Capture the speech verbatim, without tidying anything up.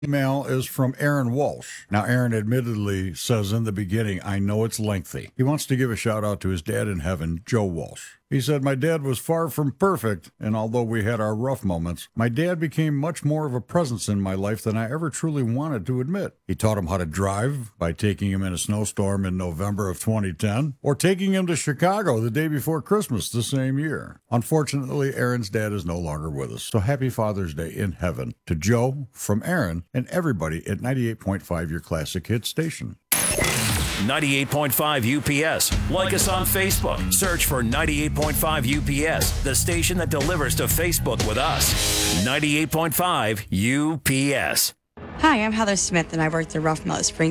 Email is from Aaron Walsh. Now, Aaron admittedly says in the beginning, I know it's lengthy. He wants to give a shout out to his dad in heaven, Joe Walsh. He said, my dad was far from perfect, and although we had our rough moments, my dad became much more of a presence in my life than I ever truly wanted to admit. He taught him how to drive by taking him in a snowstorm in November of twenty ten, or taking him to Chicago the day before Christmas the same year. Unfortunately, Aaron's dad is no longer with us, so happy Father's Day in heaven to Joe, from Aaron, and everybody at ninety-eight point five, your classic hit station. ninety-eight point five U P S. Like us on Facebook. Search for ninety-eight point five U P S, the station that delivers to Facebook with us. ninety-eight point five U P S. Hi, I'm Heather Smith, and I work at the Rough Millet Springs